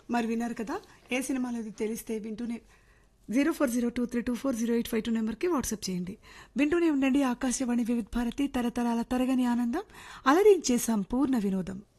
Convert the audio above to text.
మరి విన్నారు కదా, ఏ సినిమాలో ఇది తెలిస్తే వింటూనే 0402324085 నెంబర్కి వాట్సాప్ చేయండి. వింటూనే ఉండండి ఆకాశవాణి వివిధ భారతి, తరతరాల తరగని ఆనందం, అలరించే సంపూర్ణ వినోదం.